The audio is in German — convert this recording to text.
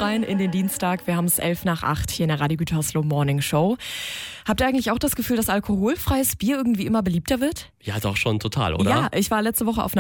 rein in den Dienstag. Wir haben es 7:11 hier in der Radio Gütersloh Morning Show. Habt ihr eigentlich auch das Gefühl, dass alkoholfreies Bier irgendwie immer beliebter wird? Ja, doch schon total, oder? Ja, ich war letzte Woche auf einer